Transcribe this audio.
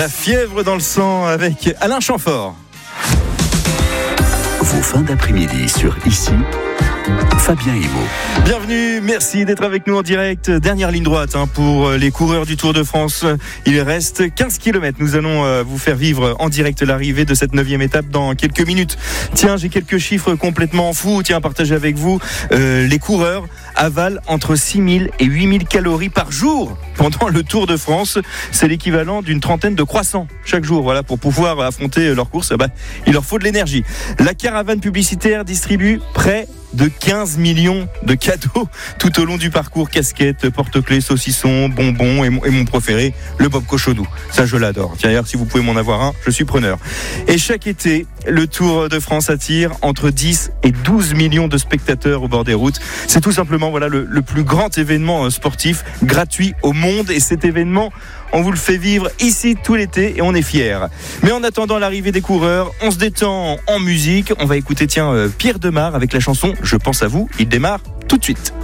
La fièvre dans le sang avec Alain Chamfort. Vos fins d'après-midi sur Ici, Fabien Imo. Bienvenue, merci d'être avec nous en direct. Dernière ligne droite pour les coureurs du Tour de France. Il reste 15 km. Nous allons vous faire vivre en direct l'arrivée de cette 9e étape dans quelques minutes. Tiens, j'ai quelques chiffres complètement fous. Tiens, à partager avec vous. Les coureurs avalent entre 6 000 et 8 000 calories par jour pendant le Tour de France. C'est l'équivalent d'une trentaine de croissants chaque jour. Voilà, pour pouvoir affronter leur course, il leur faut de l'énergie. La caravane publicitaire distribue près de 15 millions de cadeaux tout au long du parcours. Casquettes, porte-clés, saucissons, bonbons et mon préféré, le Bob Cochonou. Ça, je l'adore. Tiens, d'ailleurs, si vous pouvez m'en avoir un, je suis preneur. Et chaque été, le Tour de France attire entre 10 et 12 millions de spectateurs au bord des routes. C'est tout simplement le plus grand événement sportif gratuit au monde. Et cet événement, on vous le fait vivre ici tout l'été et on est fiers. Mais en attendant l'arrivée des coureurs, on se détend en musique. On va écouter Pierre Demar avec la chanson « Je pense à vous ». Il démarre tout de suite.